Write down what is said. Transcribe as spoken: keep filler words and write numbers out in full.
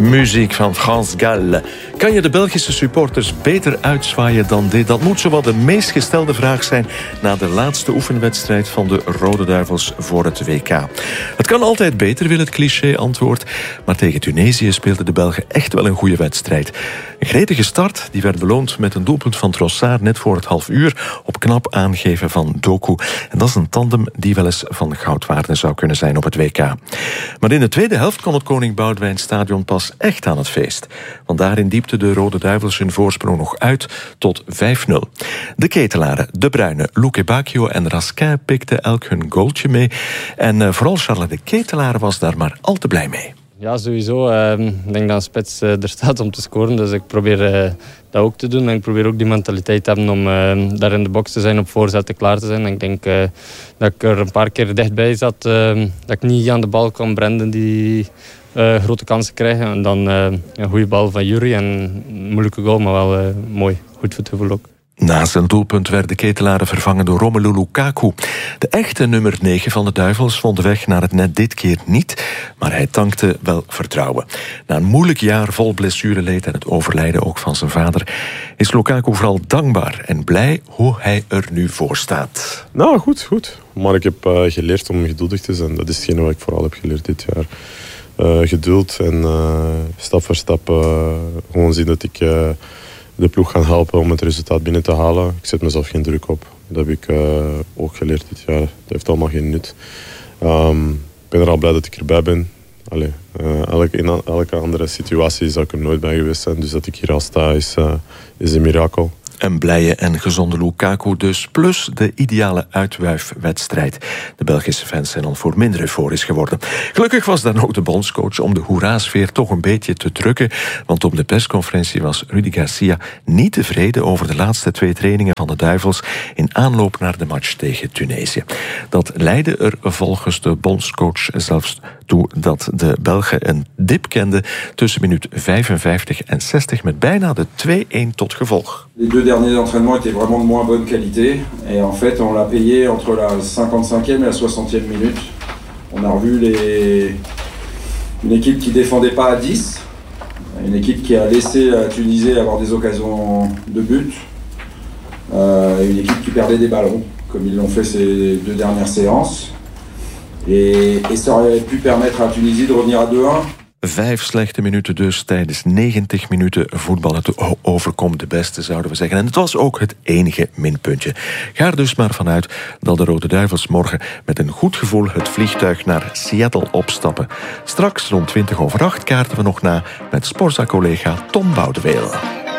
Muziek van France Gall. Kan je de Belgische supporters beter uitzwaaien dan dit? Dat moet zowat de meest gestelde vraag zijn na de laatste oefenwedstrijd van de Rode Duivels voor het W K. Het kan altijd beter, wil het cliché-antwoord. Maar tegen Tunesië speelden de Belgen echt wel een goede wedstrijd. Een gretige start, die werd beloond met een doelpunt van Trossard net voor het half uur op knap aangeven van Doku. En dat is een tandem die wel eens van goudwaarde zou kunnen zijn op het W K. Maar in de tweede helft kon het Koning Boudewijn Stadion pas echt aan het feest. Want daarin diepte de Rode Duivels hun voorsprong nog uit tot vijf nul. De ketelaren De Bruyne, Luque Bacchio en Raskin pikten elk hun goaltje mee. En uh, vooral Charles de Ketelaar was daar maar al te blij mee. Ja, sowieso. Uh, ik denk dat een spits uh, er staat om te scoren. Dus ik probeer uh, dat ook te doen. En ik probeer ook die mentaliteit te hebben om uh, daar in de box te zijn, op voorzetten klaar te zijn. En ik denk uh, dat ik er een paar keer dichtbij zat. Uh, dat ik niet aan de bal kon branden die uh, grote kansen krijgen. En dan uh, een goede bal van Yuri. En een moeilijke goal, maar wel uh, mooi. Goed voor het gevoel ook. Na zijn doelpunt werd de ketelaren vervangen door Romelu Lukaku. De echte nummer negen van de Duivels vond de weg naar het net dit keer niet, maar hij tankte wel vertrouwen. Na een moeilijk jaar vol blessureleed en het overlijden ook van zijn vader, is Lukaku vooral dankbaar en blij hoe hij er nu voor staat. Nou, goed, goed. Maar ik heb uh, geleerd om geduldig te zijn. Dat is hetgene wat ik vooral heb geleerd dit jaar. Uh, geduld en uh, stap voor stap uh, gewoon zien dat ik Uh, de ploeg gaan helpen om het resultaat binnen te halen. Ik zet mezelf geen druk op. Dat heb ik uh, ook geleerd dit jaar. Dat heeft allemaal geen nut. Um, ik ben er al blij dat ik erbij ben. Allee, uh, elke, in elke andere situatie zou ik er nooit bij geweest zijn. Dus dat ik hier al sta is, uh, is een mirakel. Een blije en gezonde Lukaku dus, plus de ideale uitwuifwedstrijd. De Belgische fans zijn al voor minder euforisch geworden. Gelukkig was dan ook de bondscoach om de hoera-sfeer toch een beetje te drukken, want op de persconferentie was Rudi Garcia niet tevreden over de laatste twee trainingen van de Duivels in aanloop naar de match tegen Tunesië. Dat leidde er volgens de bondscoach zelfs toe dat de Belgen een dip kenden tussen minuut vijfenvijftig en zestig met bijna de twee-een tot gevolg. Les deux derniers entraînements étaient vraiment de moins bonne qualité. Et en fait, on l'a payé entre la cinquante-cinquième et la soixantième minute. On a revu les... une équipe qui défendait pas à dix. Une équipe qui a laissé la Tunisie avoir des occasions de but. Euh, une équipe qui perdait des ballons, comme ils l'ont fait ces deux dernières séances. Et, et ça aurait pu permettre à la Tunisie de revenir à deux un. Vijf slechte minuten dus tijdens negentig minuten voetbal. Het overkomt de beste, zouden we zeggen. En het was ook het enige minpuntje. Ga er dus maar vanuit dat de Rode Duivels morgen met een goed gevoel het vliegtuig naar Seattle opstappen. Straks rond twintig over acht kaarten we nog na met Sporza-collega Tom Boudeweel.